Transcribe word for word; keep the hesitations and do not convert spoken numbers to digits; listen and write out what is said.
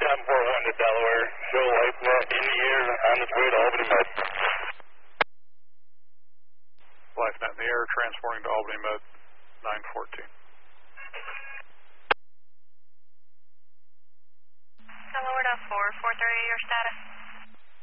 nine four one to Delaware. Show LifeNet in the air on its way to Albany Med. LifeNet in the air, transporting to Albany Med, nine fourteen. Delaware to four four three, your status?